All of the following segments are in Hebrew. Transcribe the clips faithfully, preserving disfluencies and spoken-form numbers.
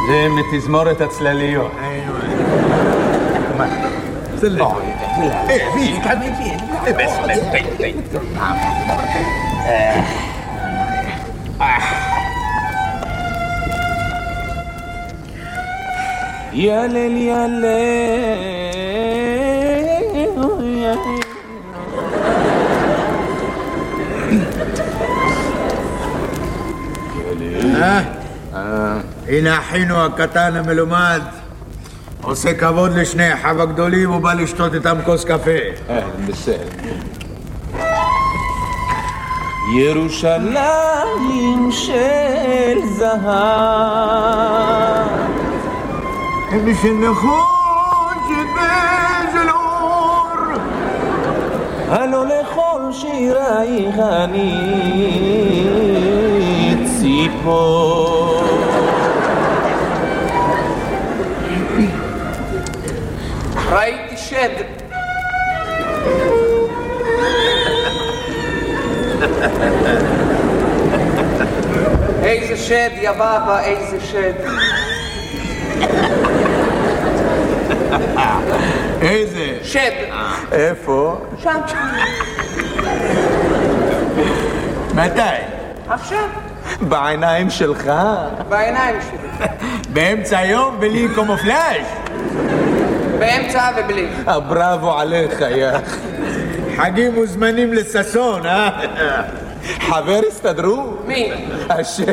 זה מתזמורת הצלליות. מה? צלליות. אה, מי? כאן מי? אה, בסלם. די, די. ילל ילל הנה אחינו הקטן המלומד עושה כבוד לשני אחיו הגדולים ובא לשתות איתם כוס קפה. בסדר. ירושלים של זהב משנחון שבזל אור הלא לכל שירייך אני ציפור. ראיתי שד. איזה שד, יא בבא, איזה שד. איזה? שד. איפה? שם. מתי? עכשיו. בעיניים שלך? בעיניים שלי. באמצע היום בלי קומופלאז'? באמצע ובלי. בראבו עליך, יא. חגים מוזמנים לססון, אה? חבר הסתדרו? מי? השד.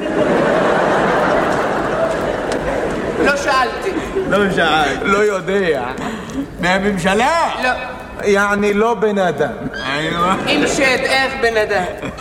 לא שאלתי. לא שאלת. לא יודע. מהממשלה? לא. יעני לא בן אדם. איוה. אם שד, איך בן אדם?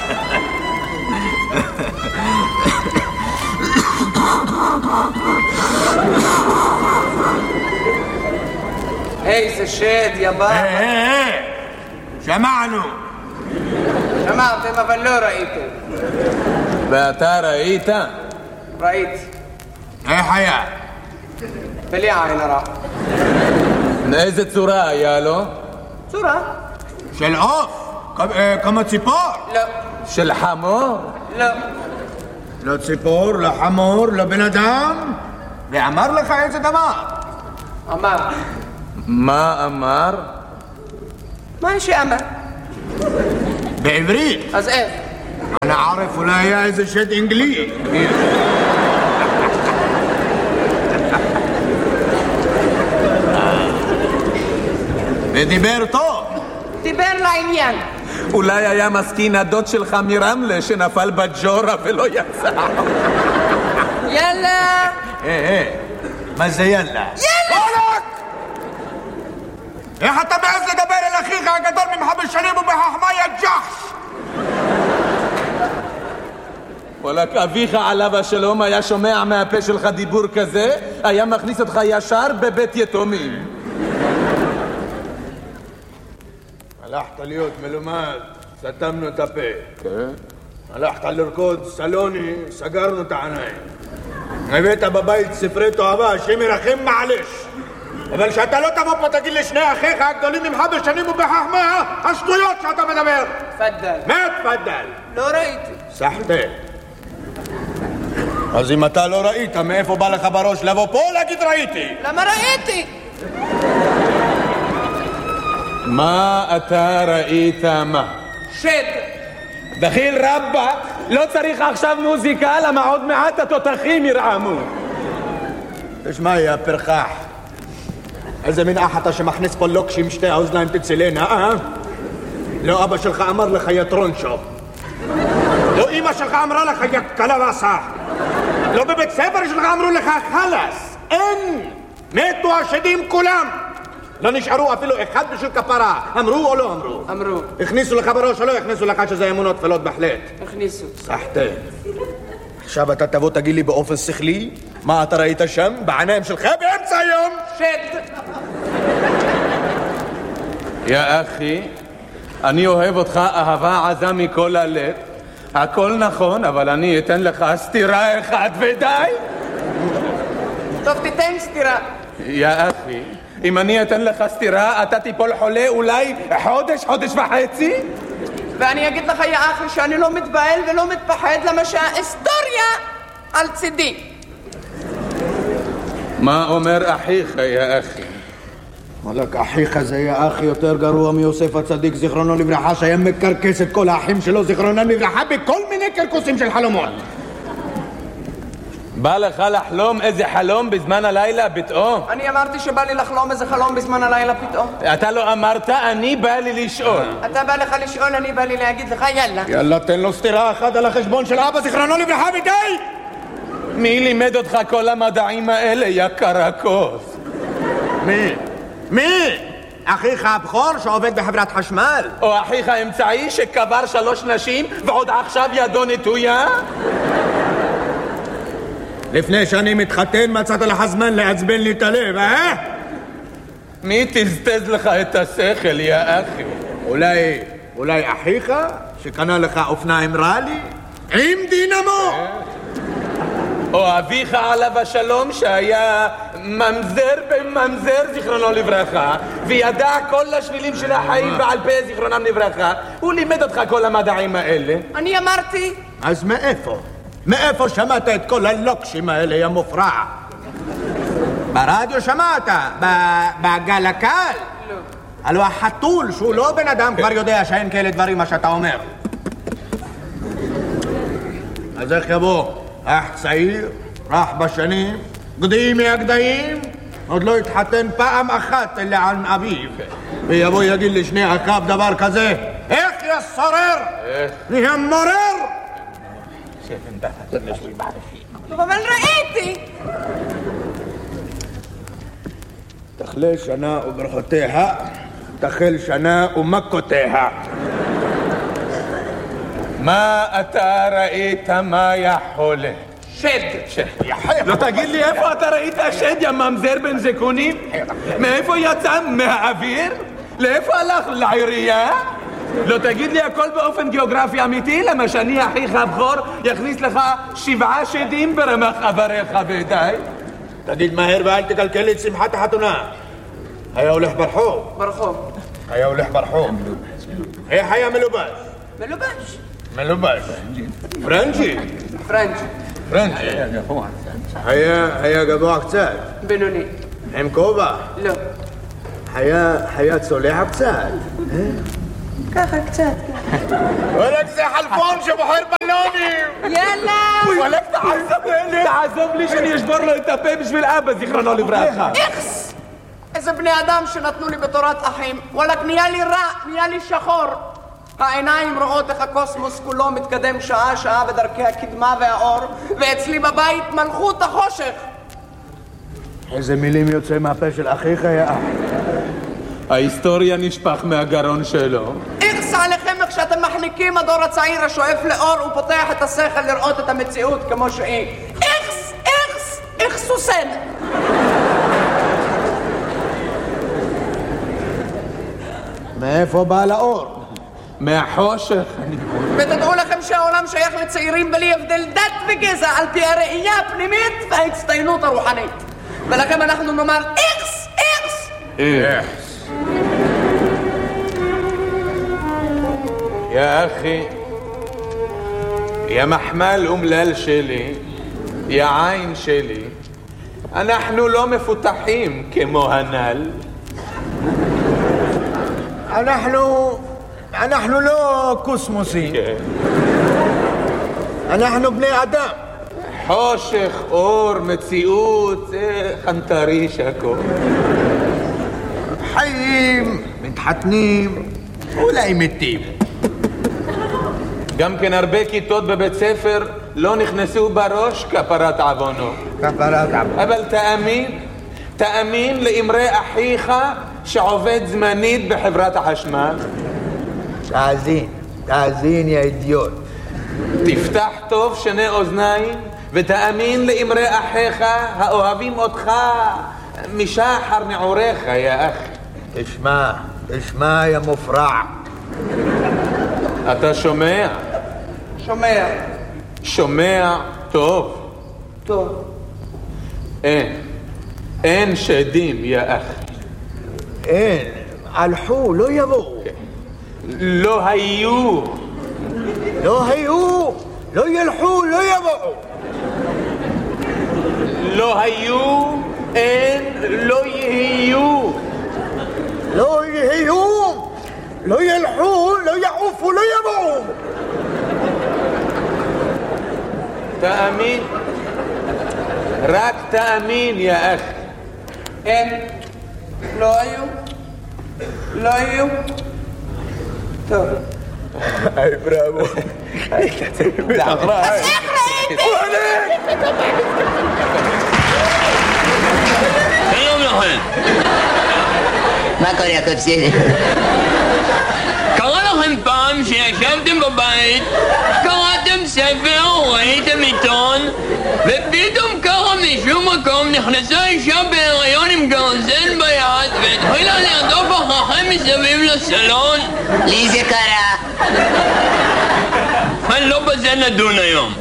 איזה שד, יא בבא. היי, היי, שמענו. שמעתם, אבל לא ראיתם. ואתה ראית? ראיתי. איך היה? בלי עין הרע. איזה צורה היה לו? צורה? של עוף? כמו ציפור? לא. של חמור? לא. לא ציפור, לא חמור, לא בן אדם. ואמר לך איזה דבר? אמר. מה אמר? מה שאמר? בעברית. אז איך? אני ערף אולי היה איזה שד אנגלי. ודיבר טוב. דיבר לעניין. אולי היה מסכין הדוד שלך מרמלה שנפל בג'ורה ולא יצא. יאללה. היי, היי, מה זה יאללה? יאללה! איך אתה מעז לדבר אל אחיך הגדול ממך בשנים ובחכמה יא ג'חש? וואלק, אביך עליו השלום היה שומע מהפה שלך דיבור כזה, היה מכניס אותך ישר בבית יתומים. הלכת להיות מלומד, סתמנו את הפה. כן. הלכת לרקוד סלוני, סגרנו את העיניים. הבאת בבית ספרי תועבה, השם ירחם מעלש. אבל שאתה לא תבוא פה תגיד לשני אחיך הגדולים ממך בשנים ובחכמה, השטויות שאתה מדבר. תפדל. מה תפדל? לא ראיתי. סחטה. אז אם אתה לא ראית, מאיפה בא לך בראש לבוא פה להגיד ראיתי? למה ראיתי? מה אתה ראית מה? שד. דחיל רבא, לא צריך עכשיו מוזיקה, למה עוד מעט התותחים ירעמו. תשמע, יא פרחח. איזה מין אח אתה שמכניס פה לוקשים שתי האוזניים תצילנה, אה? לא אבא שלך אמר לך יא טרונשו. לא אמא שלך אמרה לך יא קלבסה. לא בבית ספר שלך אמרו לך חלס. אין! מתו השדים כולם. לא נשארו אפילו אחד בשביל כפרה. אמרו או לא אמרו? אמרו. הכניסו לך בראש או לא הכניסו לך שזה אמונות תפלות בהחלט? הכניסו. סחטה. עכשיו אתה תבוא תגיד לי באופן שכלי מה אתה ראית שם בעיניים שלך באמצע היום? שד. יא אחי, אני אוהב אותך אהבה עזה מכל הלב. הכל נכון, אבל אני אתן לך סתירה אחת ודי. טוב, תיתן סתירה. יא אחי, אם אני אתן לך סתירה, אתה תיפול חולה אולי חודש, חודש וחצי? ואני אגיד לך, יא אחי, שאני לא מתבהל ולא מתפחד, למה שההיסטוריה על צידי. מה אומר אחיך, יא אחי? וואלק, אחיך זה יא אחי יותר גרוע מיוסף הצדיק זיכרונו לברכה, שהיה מקרקס את כל האחים שלו זיכרונם לברכה בכל מיני קרקוסים של חלומות. בא לך לחלום איזה חלום בזמן הלילה פתאום? אני אמרתי שבא לי לחלום איזה חלום בזמן הלילה פתאום. אתה לא אמרת, אני בא לי לשאול. אתה בא לך לשאול, אני בא לי להגיד לך יאללה. יאללה, תן לו סתירה אחת על החשבון של אבא זיכרונו לברכה ודי! מי לימד אותך כל המדעים האלה, יא קרקוס? מי? מי? אחיך הבכור שעובד בחברת חשמל? או אחיך האמצעי שקבר שלוש נשים ועוד עכשיו ידו נטויה? לפני שאני מתחתן מצאת לך זמן לעצבן לי את הלב, אה? מי תזתז לך את השכל, יא אחי? אולי, אולי אחיך שקנה לך אופניים רלי? עם דינמו? או אביך עליו השלום שהיה ממזר בממזר זיכרונו לברכה וידע כל השבילים של החיים בעל פה זיכרונם לברכה. הוא לימד אותך כל המדעים האלה. אני אמרתי. אז מאיפה? מאיפה שמעת את כל הלוקשים האלה, יא מופרע? ברדיו שמעת? בגל הקל? לא. הלוא החתול שהוא לא בן אדם כבר יודע שאין כאלה דברים מה שאתה אומר. אז איך יבוא? אח צעיר, רך בשנים, גדיים מהגדיים, עוד לא התחתן פעם אחת אלא על אביו, ויבוא יגיד לשני אחיו דבר כזה, איך יסורר? נהיה מורר? טוב, אבל ראיתי. תחלה שנה וברכותיה, תחל שנה ומכותיה. מה אתה ראית, מה יכולה? שד. שד. לא תגיד לי איפה אתה ראית שד, יא ממזר בן זקונים? מאיפה יצא? מהאוויר? לאיפה הלך? לעירייה? לא תגיד לי הכל באופן גיאוגרפי אמיתי? למה שאני אחיך הבכור יכניס לך שבעה שדים ברמח אבריך ודי? תגיד מהר ואל תקלקל את שמחת החתונה. היה הולך ברחוב. ברחוב. היה הולך ברחוב. איך היה מלובש? מלובש. מלובש. פרנצ'י? פרנצ'י. פרנצ'י. היה, היה גבוה קצת. בינוני. עם כובע? לא. היה, היה צולח קצת. ככה קצת. וואלק זה חלפון שבוחר בלונים. יאללה. וואלק תעזוב לי. תעזוב לי שאני אשבור לו את הפה בשביל אבא זיכרונו לברכה. איכס. איזה בני אדם שנתנו לי בתורת אחים. וואלק נהיה לי רע, נהיה לי שחור. העיניים רואות איך הקוסמוס כולו מתקדם שעה שעה בדרכי הקדמה והאור, ואצלי בבית מלכות החושך. איזה מילים יוצא מהפה של אחיך יא אח. ההיסטוריה נשפך מהגרון שלו. איכס עליכם איך שאתם מחניקים הדור הצעיר השואף לאור ופותח את השכל לראות את המציאות כמו שהיא. איכס, איכס, איכס סוסן. מאיפה בא לאור? מהחושך. ותדעו לכם שהעולם שייך לצעירים בלי הבדל דת וגזע על פי הראייה הפנימית וההצטיינות הרוחנית. ולכם אנחנו נאמר איכס, איכס. איכס. יא אחי, יא מחמל אומלל שלי, יא עין שלי, אנחנו לא מפותחים כמו הנ"ל. אנחנו... אנחנו לא קוסמוסים. אנחנו בני אדם. חושך, אור, מציאות, זה חנטריש הכל. חיים, מתחתנים, אולי מתים. גם כן הרבה כיתות בבית ספר לא נכנסו בראש כפרת עוונו. כפרת עוונו. אבל תאמין, תאמין לאמרי אחיך שעובד זמנית בחברת החשמל. תאזין, תאזין יא אידיוט. תפתח טוב שני אוזניים ותאמין לאמרי אחיך האוהבים אותך משחר נעוריך יא אחי. תשמע, תשמע יא מופרע. אתה שומע? שומע. שומע טוב. טוב. אין. אין שדים יא אחי. אין. הלכו, לא יבואו. לא היו. לא היו. לא ילכו, לא יבואו. לא היו, יהיו. לא יהיו, לא ילכו, לא יעופו, לא יבואו. תאמין, רק תאמין, יא אח. אין, לא היו, לא היו. טוב. היי בראבו. שלום לכם. מה קורה, יעקב סילר? קרה לכם פעם שישבתם בבית, קראתם ספר, ראיתם עיתון, ופתאום ככה משום מקום נכנסה אישה בהיריון עם גרזן ביד והתחילה לרדוף אחריכם מסביב לסלון? לי זה קרה. אבל לא בזה נדון היום.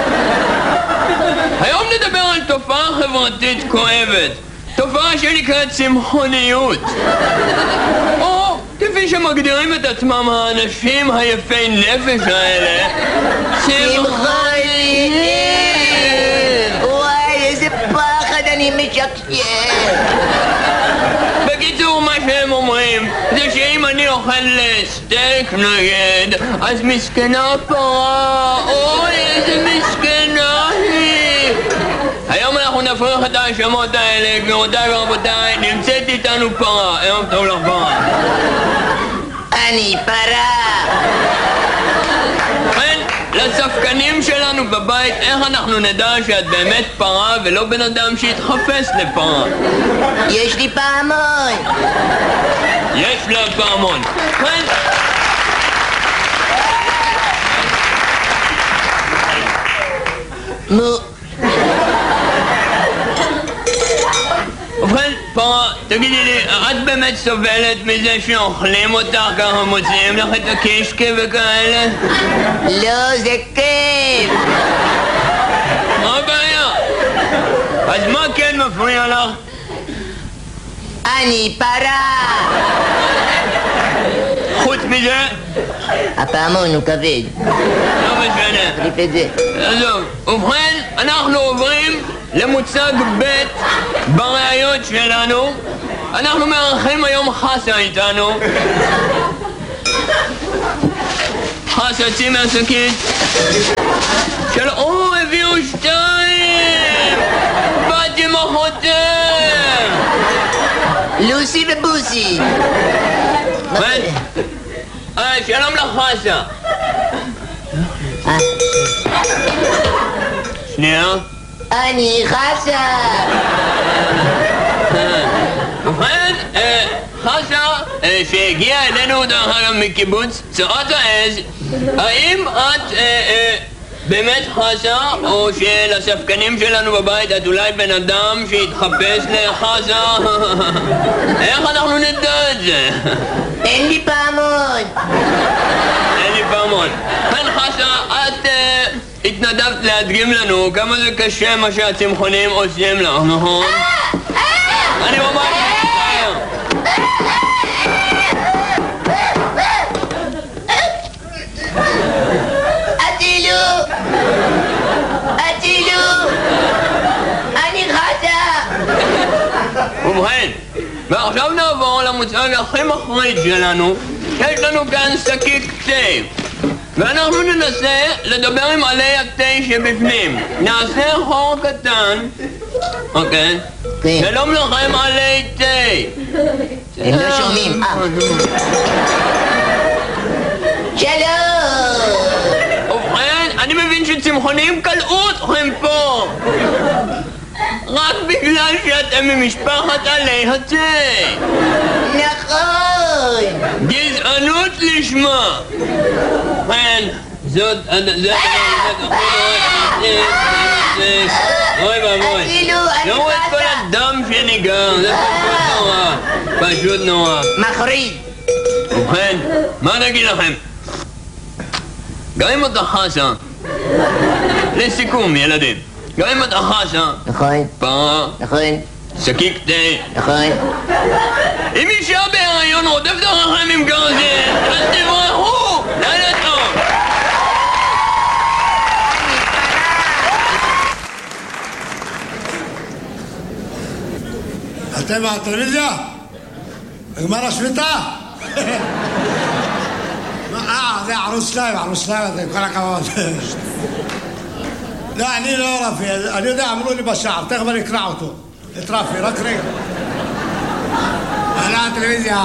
היום נדבר על תופעה חברתית כואבת, תופעה שנקראת צמחוניות, או כפי שמגדירים את עצמם האנשים היפי נפש האלה, צמחוניים. וואי, איזה פחד, אני משקשק. בקיצור, מה שהם אומרים זה שאם אני אוכל סטייק נגד, אז מסכנה פרה, אוי איזה מסכנה היא. היום אנחנו נפריך את ההאשמות האלה, גבירותיי ורבותיי, נמצאת איתנו פרה. ערב טוב לך פרה. אני פרה. כן, לספקנים שלנו בבית, איך אנחנו נדע שאת באמת פרה ולא בן אדם שהתחפש לפרה? יש לי פעמון. יש לה פעמון. כן. מו. ובכן, פרה, תגידי לי, את באמת סובלת מזה שאוכלים אותך ככה, מוציאים לך את הקישקה וכאלה? לא, זה כיף. מה הבעיה? אז מה כן מפריע לך? אני פרה. חוץ מזה? הפעמון הוא כבד. לא משנה. תחליף את זה. עזוב, ובכן, אנחנו עוברים למוצג ב' בראיות שלנו. אנחנו מארחים היום חסה איתנו. חסה, צאי מהשקית. של... או, הביאו שתיים! באתי עם אחותם! לוסי ובוסי. אה, שלום לך חסה. אה, שנייה. אני חסה. ובכן, אה, חסה, אה, שהגיעה אלינו דרך אגב מקיבוץ צורת העז, האם את אה, אה, באמת חסה, או שלספקנים שלנו בבית את אולי בן אדם שהתחפש לחסה? איך אנחנו נדע את זה? אין לי פעמון. אין לי פעמון. כן חסה, את אה, התנדבת להדגים לנו כמה זה קשה מה שהצמחונים עושים לך, נכון? אני ממש מצטער. אטילו! אטילו! אני חסה! ובכן, ועכשיו נעבור למוצג הכי מחריד שלנו. יש לנו כאן שקית תה, ואנחנו ננסה לדבר עם עלי התה שבפנים. נעשה חור קטן, אוקיי? כן. שלום לכם עלי תה. הם לא שומעים. אה. שלום! ובכן, אני מבין שצמחונים קלעו אתכם פה רק בגלל שאתם ממשפחת עלי התה. נכון! גזענות לשמה. ובכן, זאת... זאת... אוי ואבוי. אפילו אני ראו את כל חסה. הדם שניגר, זה פשוט נורא. פשוט נורא. מחריד. ובכן, מה נגיד לכם? גם אם אתה חסה, לסיכום ילדים, גם אם אתה חסה, נכון, פרה, נכון, שקיק תה, נכון. אם אישה בהיריון רודפת אחריכם עם גרזן, אז תברחו! לילה טוב! אתם מהטלוויזיה? נגמר השביתה? אה, זה ערוץ שניים, ערוץ שניים, זה כל הכבוד. לא, אני לא רפי, אני יודע, אמרו לי בשער, תכף אני אקרא אותו. את רפי, רק רגע. על הטלוויזיה.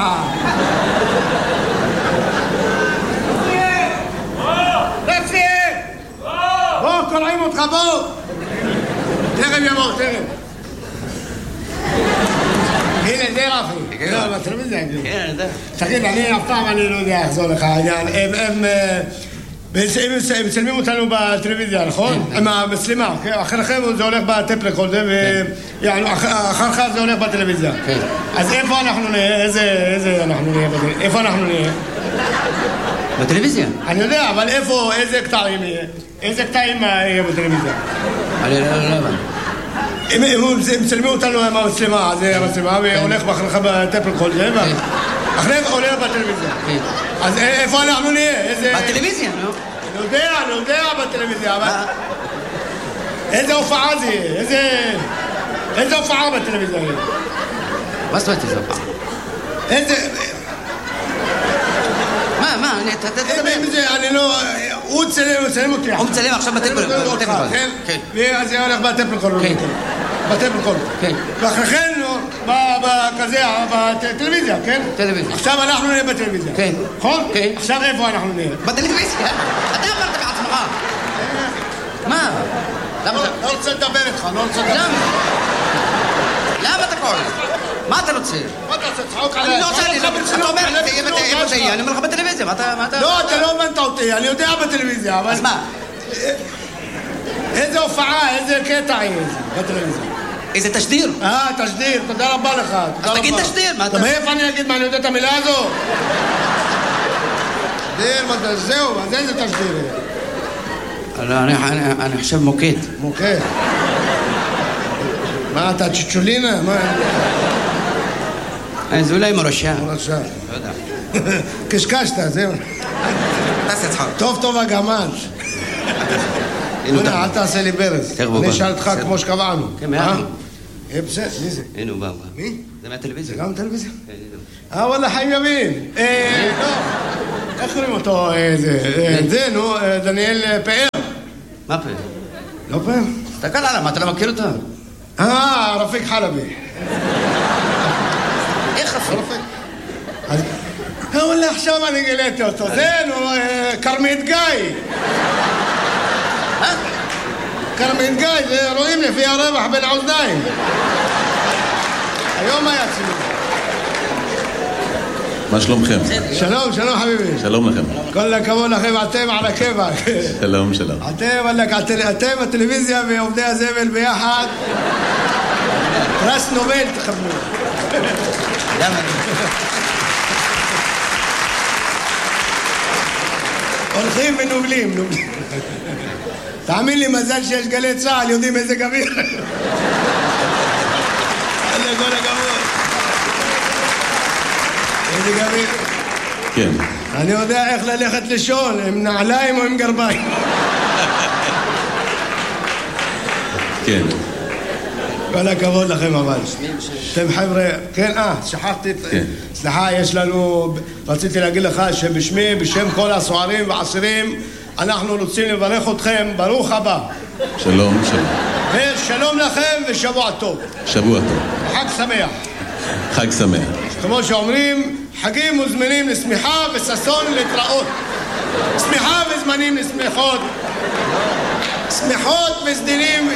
רפי! בוא, קוראים אותך, בוא! תכף יבוא, תכף. הנה, זה רפי. לא, בטלוויזיה. כן, אני יודע. תגיד, אני אף פעם אני לא יודע איך זה הולך העניין. הם... הם מצלמים אותנו בטלוויזיה, נכון? עם המצלמה, אחריכם זה הולך בטפ רקורדר, ואחריך זה הולך בטלוויזיה. אז איפה אנחנו נהיה? איזה אנחנו נהיה? איפה אנחנו נהיה? בטלוויזיה? אני יודע, אבל איפה, איזה קטעים יהיה? איזה קטעים יהיה בטלוויזיה? אני לא יודע. הם מצלמים אותנו עם המצלמה, אז המצלמה, והולך אחריך בטפ רקורדר, ואחריך הולך בטלוויזיה. אז איפה אנחנו נהיה? בטלוויזיה, לא? אני יודע, אני יודע בטלוויזיה, אבל... איזה הופעה זה יהיה? איזה... איזה הופעה בטלוויזיה יהיה? מה זאת אומרת איזה הופעה? איזה... מה, מה? אתה תדבר. אני לא... הוא צלם, הוא צלם אותי. הוא מצלם עכשיו בטלפון. כן? ואז זה הולך בטלפון. כן. בטלפון. כן. ואחריכן, כזה, בטלוויזיה, כן? טלוויזיה. עכשיו אנחנו נהיה בטלוויזיה. כן. נכון? כן. עכשיו איפה אנחנו נהיה? בטלוויזיה. אתה אמרת בעצמך. מה? למה אתה... לא רוצה לדבר איתך, לא רוצה לדבר. למה? למה אתה קורא? מה אתה רוצה? מה אתה רוצה? צחוק עליי. אני לא רוצה, אתה אומר, איפה זה יהיה? אני אומר לך בטלוויזיה, מה אתה... לא, אתה לא הבנת אותי, אני יודע בטלוויזיה, אבל... אז מה? איזה הופעה, איזה קטע יהיה בטלוויזיה? איזה תשדיר? אה, תשדיר, תודה רבה לך. אז תגיד תשדיר, מה אתה... מאיפה אני אגיד מה, אני יודע את המילה הזו? תשדיר, זהו, אז איזה תשדיר? לא, אני חושב מוקד. מוקד. מה, אתה צ'צ'ולינה? מה? זה אולי מרשה. מרשה. לא יודע. קשקשת, זהו. תעשה צחוק. טוב טוב הגמל. הנה, אל תעשה לי ברז. אני אשאל אותך כמו שקבענו. כן, מעט. אה, בסדר, מי זה? הנה הוא בא. מי? זה מהטלוויזיה. זה גם טלוויזיה? אה, וואלה, חיים ימין. אה, לא. איך קוראים אותו? זה, נו, דניאל פאר. מה פאר? לא פאר? תסתכל עליו, מה, אתה לא מכיר אותו? אה, רפיק חלבי. איך רפיק? אה, וואלה, עכשיו אני גיליתי אותו. זה, נו, כרמית גיא. מה? כרמית גיא, זה רואים לפי הרווח בין האוזניים. היום היה צילום. מה שלומכם? שלום, שלום חביבי. שלום לכם. כל הכבוד לכם, אתם על הכיפאק. שלום, שלום. אתם, אתם הטלוויזיה ועובדי הזבל ביחד. פרס נובל תקבלו. למה? הולכים ונובלים, נובלים. תאמין לי, מזל שיש גלי צהל, יודעים איזה גביר. איזה כל הכבוד. איזה גביר. כן. אני יודע איך ללכת לישון, עם נעליים או עם גרביים. כן. כל הכבוד לכם אבל. אתם חבר'ה, כן, אה, שכחתי, סליחה, יש לנו, רציתי להגיד לך שבשמי, בשם כל הסוערים והעשירים, אנחנו רוצים לברך אתכם, ברוך הבא. שלום, שלום. ושלום לכם ושבוע טוב. שבוע טוב. חג שמח. חג שמח. כמו שאומרים, חגים וזמנים לשמחה וששון להתראות. שמחה וזמנים לשמחות. שמחות וסדינים.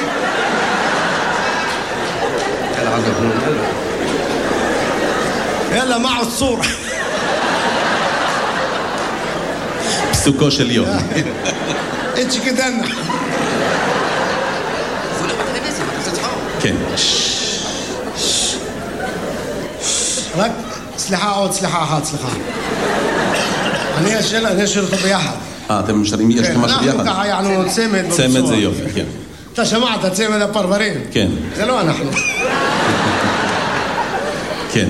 יאללה, מה עוצור? פסוקו של יום. איץ' כדנה. כן. רק, סליחה עוד, סליחה אחת, סליחה. אני אשאל, אני אשאל אותו ביחד. אה, אתם משאלים, יש לכם משהו ביחד? אנחנו ככה יענו צמד. צמד זה יופי, כן. אתה שמעת, צמד הפרברים? כן. זה לא אנחנו. כן.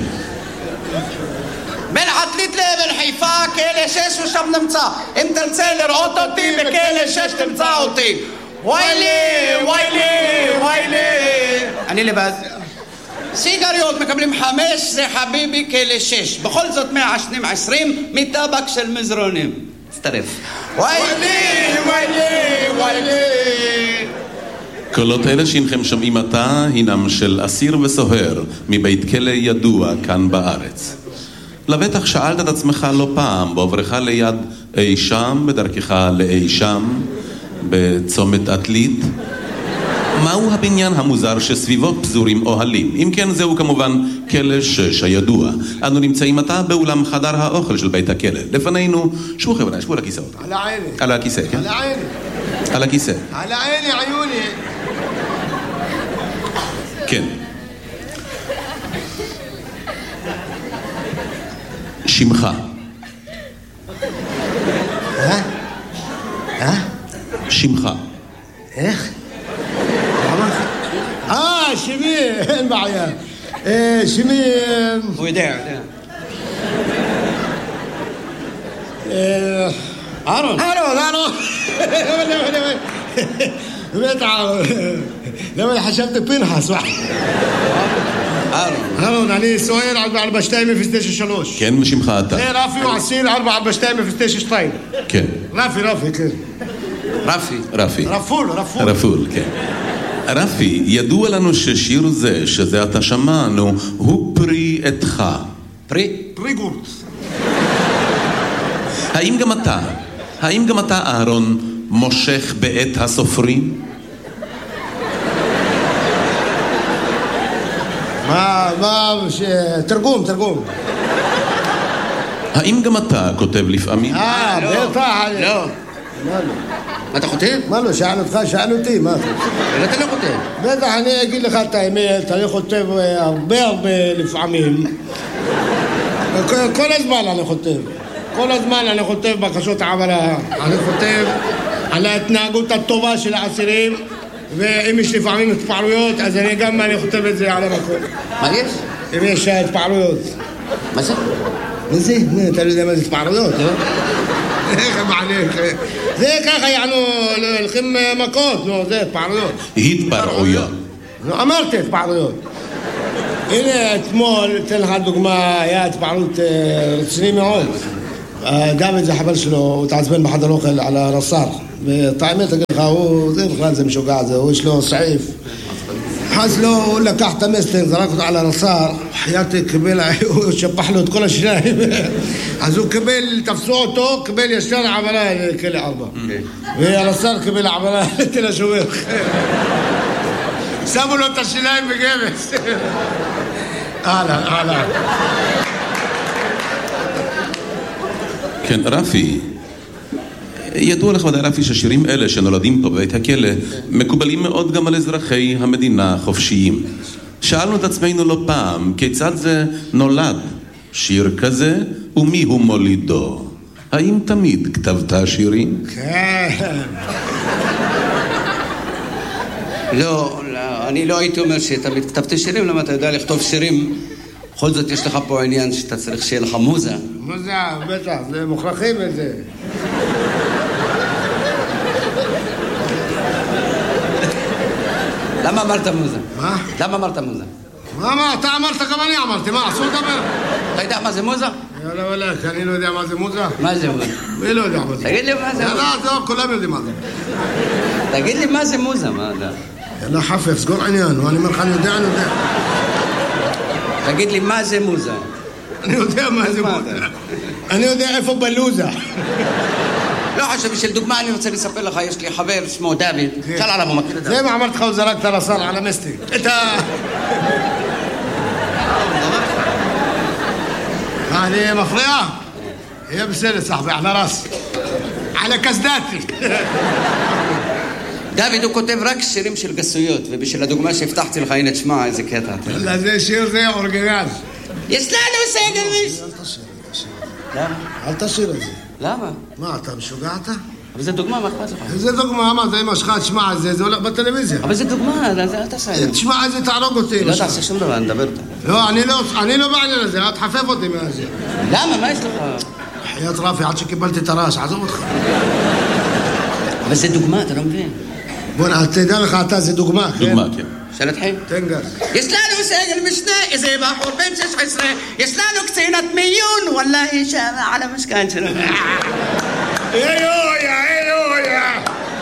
בין עתלית לבין חיפה, כלא שש ושם נמצא. אם תרצה לראות אותי, בכלא שש תמצא אותי. וואי לי, וואי לי, וואי לי. אני לבד. סיגריות מקבלים חמש, זה חביבי כאלה שש. בכל זאת מעשנים עשרים מטבק של מזרונים. תצטרף. ויילי, ויילי, ויילי. קולות אלה שהנכם שומעים עתה הינם של אסיר וסוהר מבית כלא ידוע כאן בארץ. לבטח שאלת את עצמך לא פעם בעוברך ליד אי שם, בדרכך לאי שם, בצומת עתלית, מהו הבניין המוזר שסביבו פזורים אוהלים? אם כן, זהו כמובן כלא שש הידוע. אנו נמצאים עתה באולם חדר האוכל של בית הכלא. לפנינו, שבו חבר'ה, שבו על הכיסאות. על העיני. על הכיסא, כן? על העיני. על הכיסא. על העיני, עיוני. כן. שמך. אה? אה? שמך. איך? אה, שמי, אין בעיה. שמי... הוא יודע, יודע. אהרון. אהרון, אהרון. באמת אהרון. למה חשבתי פנחס? אהרון. אהרון, אני סוער ארבע ארבע שתיים אפס תשע שלוש. כן, ושמך אתה. זה רפי ועשיל ארבע ארבע שתיים אפס תשע שתיים. כן. רפי, רפי, כן. רפי. רפי. רפול, רפול. רפול, כן. רפי, ידוע לנו ששיר זה, שזה אתה שמענו, הוא פרי עתך. פרי? פרי גורס. האם גם אתה, האם גם אתה, אהרון, מושך בעת הסופרים? מה, מה, תרגום, תרגום. האם גם אתה כותב לפעמים? אה, בטח. לא. מה לא? מה אתה כותב? מה לא, שאל אותך, שאל אותי, מה? אבל אתה לא כותב. בטח, אני אגיד לך את האמת, אני כותב הרבה הרבה לפעמים. כל הזמן אני כותב. כל הזמן אני כותב בקשות עברה. אני כותב על ההתנהגות הטובה של האסירים, ואם יש לפעמים התפעלויות, אז אני גם אני כותב את זה על המקום. מה יש? אם יש התפעלויות. מה זה? מה זה? אתה לא יודע מה זה התפעלויות, לא? איך מעליך? זה ככה, יענו, הולכים מכות, נו, זה התפעלויות. התפרעויות. נו, אמרתי התפעלויות. הנה, אתמול, אתן לך דוגמה, היה התפעלות רציני מאוד. דוד זה חבר שלו, הוא התעצבן בחדר אוכל על הרס"ר. וטעמת, אגיד לך, הוא, זה בכלל זה משוגע, זה, הוא יש לו סעיף. חס לו, הוא לקח את המסטינג, זרק אותו על הרס"ר, חייתי קיבל, הוא שפח לו את כל השיניים. אז הוא קיבל, תפסו אותו, קיבל ישר עברה לכלא ארבע. והרס"ר קיבל עברה לתל השומר. שמו לו את השיניים בגבס. אהלן, אהלן. כן, רפי, ידוע לך ודאי רפי ששירים אלה שנולדים פה בבית הכלא מקובלים מאוד גם על אזרחי המדינה החופשיים. שאלנו את עצמנו לא פעם, כיצד זה נולד שיר כזה ומי הוא מולידו? האם תמיד כתבת שירים? כן. לא, לא, אני לא הייתי אומר שתמיד כתבתי שירים, למה אתה יודע לכתוב שירים? בכל זאת יש לך פה עניין שאתה צריך שיהיה לך מוזה. מוזה, בטח, זה מוכרחים את זה. למה אמרת מוזה? מה? למה אמרת מוזה? מה, מה, אתה אמרת, גם אני אמרתי, מה, אסור לדבר? אתה יודע מה זה מוזה? יאללה, וואלה, אני לא יודע מה זה מוזה. מה זה מוזה? אני לא יודע מה זה. תגיד לי מה זה מוזה. יאללה, טוב, כולם יודעים מה זה. תגיד לי מה זה מוזה, מה אתה? יאללה, חפף, סגור עניין, אני אומר לך, אני יודע, אני יודע. תגיד לי מה זה מוזה. אני יודע מה זה מוזה. אני יודע איפה בלוזה. לא חשב, בשביל דוגמה אני רוצה לספר לך, יש לי חבר שמו דוד, שאל עליו, הוא מכיר את זה. זה מה אמרתי לך, הוא זרק את הרס"ר על המסטינג. את ה... מה, אני מפריע? יהיה בסדר, סחבי, על הרס. על הקסדתי. דוד, הוא כותב רק שירים של גסויות, ובשביל הדוגמה שהבטחתי לך, הנה תשמע, איזה קטע. לא, זה שיר זה אורגינל. יש לנו סגל מיש. אל תשיר, אל תשיר. למה? אל תשיר את זה. למה? מה, אתה משוגע אתה? אבל זה דוגמה, מה אכפת לך? זה דוגמה, מה, זה אמא שלך, תשמע, זה הולך בטלוויזיה. אבל זה דוגמה, אל תעשה. תשמע, זה תהרוג אותי. לא תעשה שום דבר, נדבר אותה. לא, אני לא בעניין הזה, אל תחפף אותי מהזה. למה? מה יש לך? חיית רפי, עד שקיבלתי את הרעש, עזוב אותך. אבל זה דוגמה, אתה לא מבין. בוא, תדע לך, אתה זה דוגמה, כן? דוגמה, כן. שנתחיל? תנגר. יש לנו סגל משנה, איזה בחור בן שש עשרה, יש לנו קצינת מיון, וואלה, שם על המשכן שלנו. איויה, איויה.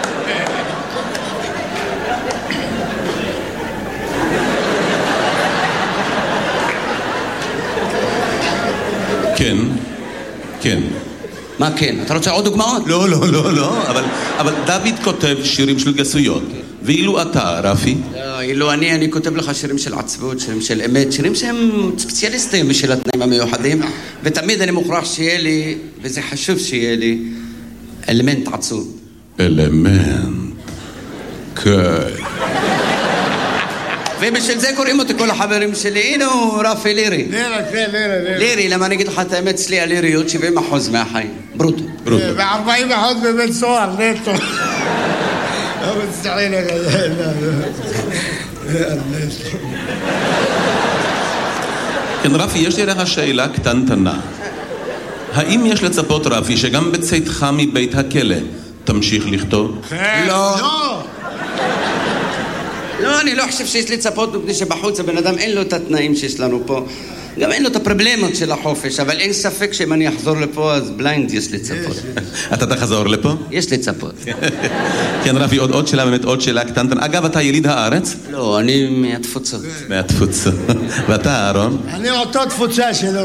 כן, כן. מה כן? אתה רוצה עוד דוגמאות? לא, לא, לא, לא, אבל, אבל דוד כותב שירים של גסויות. ואילו אתה, רפי? לא, אילו אני, אני כותב לך שירים של עצבות, שירים של אמת, שירים שהם ספציאליסטים בשביל התנאים המיוחדים, ותמיד אני מוכרח שיהיה לי, וזה חשוב שיהיה לי, אלמנט עצוב. אלמנט. כן. ובשביל זה קוראים אותי כל החברים שלי, הנה הוא רפי לירי. לירה, כן, לירה, לירה. לירי, למה אני אגיד לך את האמת, אצלי הליריות שבעים אחוז מהחיים. ברוטו. ברוטו. ו-ארבעים אחוז בבית סוהר, נטו. לא מצטעין כן, רפי, יש לי לך שאלה קטנטנה. האם יש לצפות, רפי, שגם בצאתך מבית הכלא תמשיך לכתוב? לא. לא, אני לא חושב שיש לצפות מפני שבחוץ הבן אדם אין לו את התנאים שיש לנו פה. גם אין לו את הפרובלמות של החופש, אבל אין ספק שאם אני אחזור לפה אז בליינד יש לצפות. אתה תחזור לפה? יש לצפות. כן, רפי, עוד, עוד שאלה, באמת עוד שאלה קטנטנה. אגב, אתה יליד הארץ? לא, אני מהתפוצות. מהתפוצות. ואתה, אהרון? אני אותו תפוצה שלו.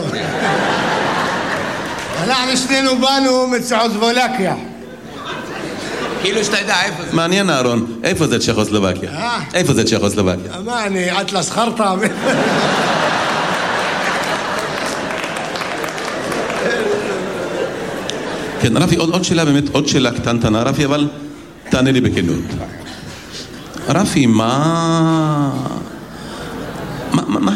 אנחנו שנינו באנו מצ'כוסלובקיה. כאילו שאתה יודע איפה זה. מעניין, אהרון. איפה זה צ'כוסלובקיה? אה? איפה זה צ'כוסלובקיה? מה, אני אטלס חרטה? כן, רפי, עוד, עוד שאלה, באמת, עוד שאלה קטנטנה, רפי, אבל תענה לי בכנות. רפי, מה... מה... מה... מה...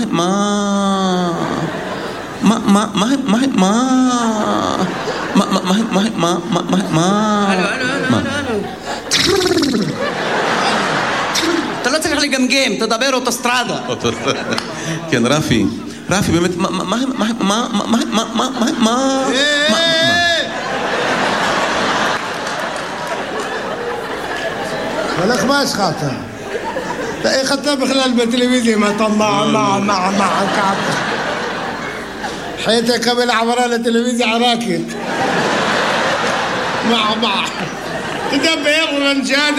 מה... מה... מה... מה... מה... מה... מה... מה... מה... מה... הלו, הלו, הלו, הלו. אתה לא צריך לגמגם, תדבר אוטוסטרדה. כן, רפי. רפי, באמת, מה... מה... מה... מה... מה... מה... מה... מה... מה... הולך מה יש לך אתה? איך אתה בכלל בטלוויזיה? מה אתה מה מה מה מה כעב? حياتي قبل عبرة لتلفزيون عراكي مع مع تدبر ورنجان